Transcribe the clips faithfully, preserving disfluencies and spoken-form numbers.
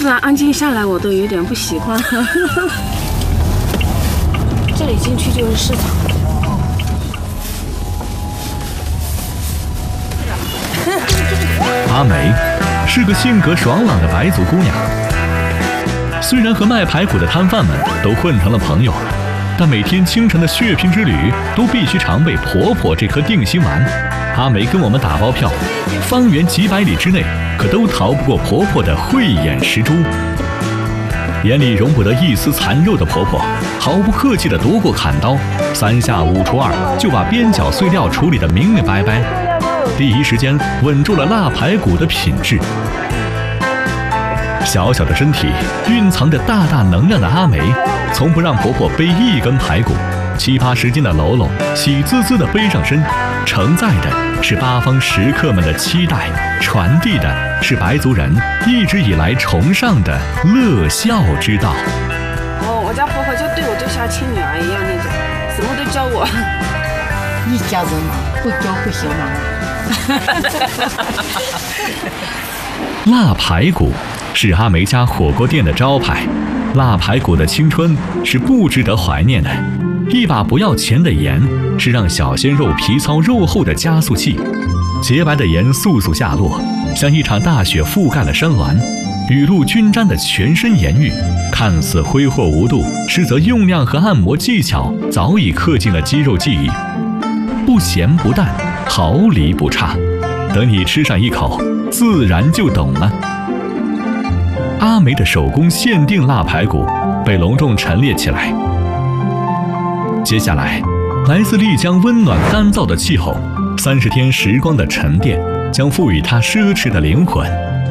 突然安静下来，我都有点不习惯。这里进去就是市场。 阿梅是个性格爽朗的白族姑娘，虽然和卖排骨的摊贩们都混成了朋友，但每天清晨的血拼之旅都必须常备婆婆这颗定心丸。阿梅跟我们打包票，方圆几百里之内可都逃不过婆婆的慧眼识珠。眼里容不得一丝残肉的婆婆，毫不客气地夺过砍刀，三下五除二就把边角碎料处理得明明白白，第一时间稳住了腊排骨的品质。小小的身体蕴藏着大大能量的阿梅，从不让婆婆背一根排骨，七八十斤的喽啰喜滋滋地背上身，承载的是八方食客们的期待，传递的是白族人一直以来崇尚的乐孝之道。 哦，我家婆婆就对我就像亲女儿一样那种，什么都教我。 一家人嘛，不教不行嘛。 腊排骨是阿梅家火锅店的招牌，腊排骨的青春是不值得怀念的。一把不要钱的盐是让小鲜肉皮糙肉厚的加速器，洁白的盐簌簌下落，像一场大雪覆盖了山峦，雨露均沾的全身盐浴，看似挥霍无度，实则用量和按摩技巧早已刻进了肌肉记忆，不咸不淡，毫厘不差。等你吃上一口，自然就懂了。阿梅的手工限定腊排骨被隆重陈列起来。接下来，来自丽江温暖干燥的气候，三十天时光的沉淀，将赋予它奢侈的灵魂。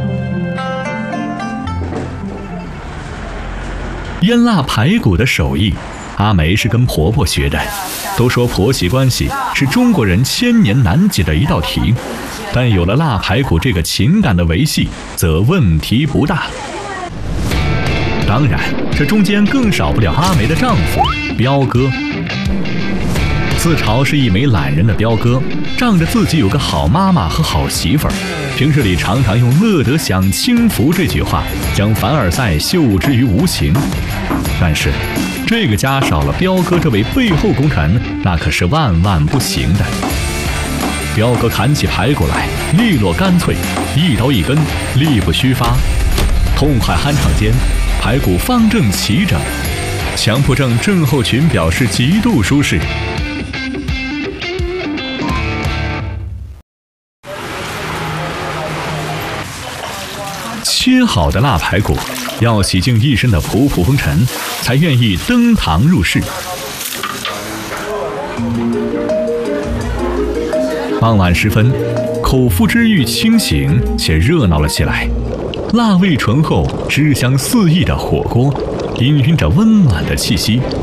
腌腊排骨的手艺，阿梅是跟婆婆学的。都说婆媳关系是中国人千年难解的一道题，但有了腊排骨这个情感的维系，则问题不大。当然，这中间更少不了阿梅的丈夫彪哥。自嘲是一枚懒人的彪哥，仗着自己有个好妈妈和好媳妇儿，平日里常常用乐得享清福这句话将凡尔赛秀之于无形。但是这个家少了彪哥这位背后功臣，那可是万万不行的。彪哥砍起排骨来利落干脆，一刀一根，力不虚发，痛快酣畅间，排骨方正齐整，强迫症症候群表示极度舒适。切好的腊排骨要洗净一身的仆仆风尘，才愿意登堂入室。傍晚时分，口腹之欲清醒且热闹了起来。辣味醇厚、汁香四溢的火锅，氤氲着温暖的气息，